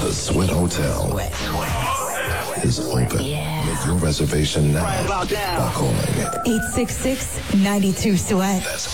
The Sweat Hotel is open. Make your reservation now by calling 866-92-SWEAT. That's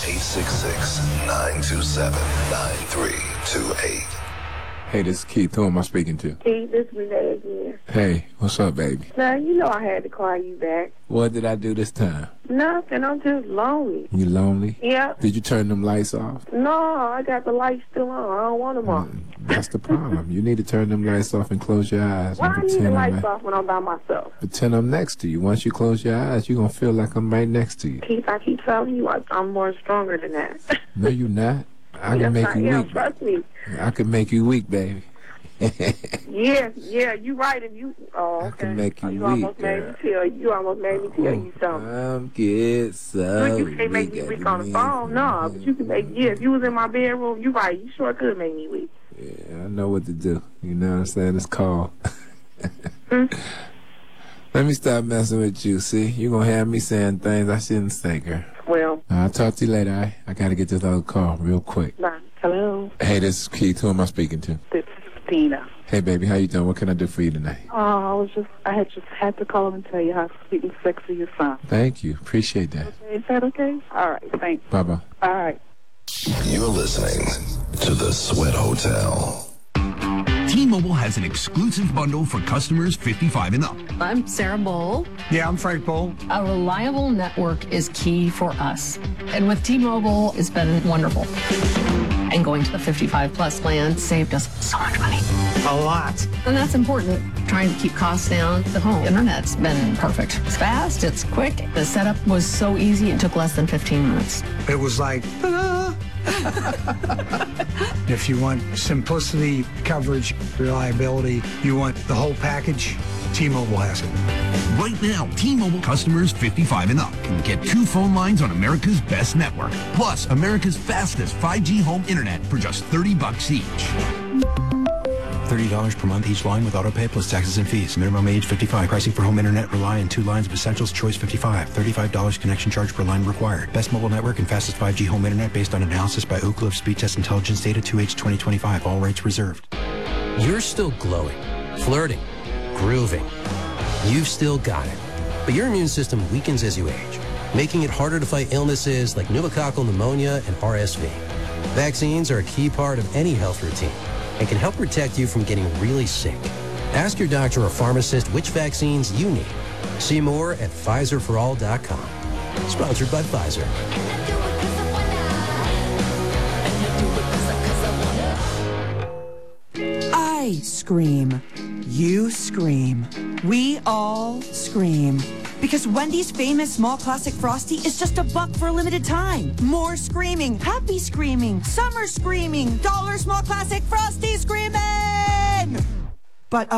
866-927-9328. Hey, this is Keith. Who am I speaking to? Keith, this is Renee again. Hey, what's up, baby? Now, you know I had to call you back. What did I do this time? Nothing. I'm just lonely. You lonely? Yeah. Did you turn them lights off? No, I got the lights still on. I don't want them on. That's the problem. You need to turn them lights off and close your eyes. Why and I need the lights off when I'm by myself? Pretend I'm next to you. Once you close your eyes, you're going to feel like I'm right next to you. Keith, I keep telling you I'm more stronger than that. No, you're not. I can make you weak. Trust me. I can make you weak, baby. Yeah, you right. If you, okay. I can make you weak, almost made me tell you. Almost made me tell you something. I'm good, so you can't make me weak on the phone, no. But you can make. Yeah, if you was in my bedroom, you right. You sure could make me weak. Yeah, I know what to do. You know what I'm saying? It's called. Let me stop messing with you. See, you're gonna have me saying things I shouldn't say, girl. Well, I'll talk to you later. I gotta get this other call real quick. Bye. Hello. Hey, this is Keith. Who am I speaking to? This is Tina. Hey, baby, how you doing? What can I do for you tonight? I had just had to call and tell you how sweet and sexy you sound. Thank you. Appreciate that. Okay, is that okay? All right, thanks. Bye-bye. All right. You're listening to The Sweat Hotel. T-Mobile has an exclusive bundle for customers 55 and up. I'm Sarah Bowl. Yeah, I'm Frank Bowl. A reliable network is key for us. And with T-Mobile, it's been wonderful. And going to the 55 plus plan saved us so much money. A lot. And that's important. Trying to keep costs down. The home internet's been perfect. It's fast, it's quick. The setup was so easy, it took less than 15 minutes. It was like, if you want simplicity, coverage, reliability, you want the whole package, T-Mobile has it. Right now, T-Mobile customers 55 and up can get 2 phone lines on America's best network, plus America's fastest 5G home internet for just $30 each. $30 per month each line with autopay plus taxes and fees. Minimum age 55. Pricing for home internet rely on 2 lines of essentials. Choice 55. $35 connection charge per line required. Best mobile network and fastest 5G home internet based on analysis by Ookla of Speed Test Intelligence data 2H 2025. All rates reserved. You're still glowing, flirting, grooving. You've still got it. But your immune system weakens as you age, making it harder to fight illnesses like pneumococcal pneumonia and RSV. Vaccines are a key part of any health routine and can help protect you from getting really sick. Ask your doctor or pharmacist which vaccines you need. See more at PfizerForAll.com. Sponsored by Pfizer. I scream. You scream. We all scream. Because Wendy's famous small classic Frosty is just $1 for a limited time. More screaming, happy screaming, summer screaming, dollar small classic Frosty screaming! But